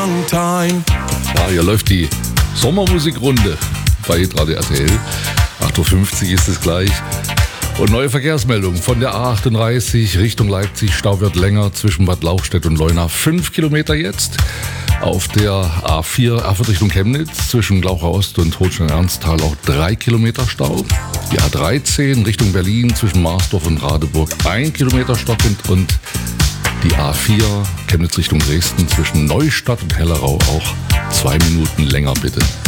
Ja, hier läuft die Sommermusikrunde bei hitradio RTL. 8.50 Uhr ist es gleich. Und neue Verkehrsmeldung von der A38 Richtung Leipzig. Stau wird länger zwischen Bad Lauchstädt und Leuna. 5 Kilometer jetzt. Auf der A4 Erfurt Richtung Chemnitz zwischen Glauchau Ost und Holstein-Ernsthal auch 3 Kilometer Stau. Die A13 Richtung Berlin zwischen Marsdorf und Radeburg 1 Kilometer stockend. Und die A4 Chemnitz Richtung Dresden zwischen Neustadt und Hellerau auch 2 Minuten länger bitte.